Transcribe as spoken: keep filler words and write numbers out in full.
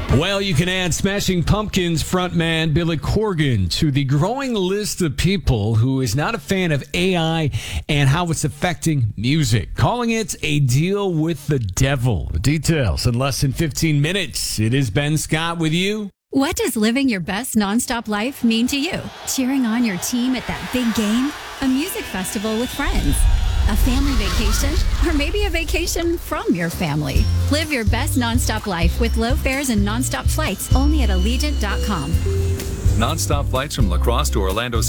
Well, you can add Smashing Pumpkins frontman Billy Corgan to the growing list of people who is not a fan of A I and how it's affecting music, calling it a deal with the devil. The details in less than fifteen minutes. It is Ben Scott with you. What does living your best nonstop life mean to you? Cheering on your team at that big game? A music festival with friends? A family vacation? Or maybe a vacation from your family? Live your best nonstop life with low fares and nonstop flights only at Allegiant dot com. Nonstop flights from La Crosse to Orlando